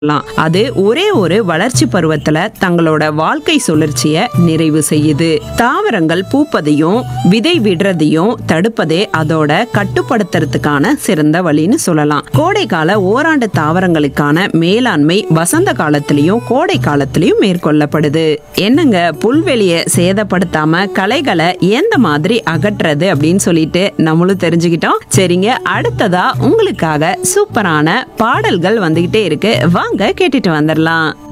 அது ஒரே ஒரு வளர்ச்சி பருவத்துல தங்களோட வாழ்க்கை சுழற்சிய நிறைவு செய்யுது. தாவரங்கள் பூப்பதையும் விதை விடுறதையும் தடுப்பதே அதோட கட்டுப்படுத்துறதுக்கான சிறந்த வழின்னு சொல்லலாம். கோடைக்கால ஓராண்டு தாவரங்களுக்கான மேலாண்மை வசந்த காலத்திலயும் கோடை காலத்திலயும் மேற்கொள்ளப்படுது. என்னங்க, புல்வெளியை சேதப்படுத்தாம களைகளை எந்த மாதிரி அகற்றுறது அப்படின்னு சொல்லிட்டு நம்மளும் தெரிஞ்சுக்கிட்டோம். சரிங்க, அடுத்ததா உங்களுக்காக சூப்பரான பாடல்கள் வந்துகிட்டே இருக்கு. வாங்க கேட்டுட்டு வந்துடலாம்.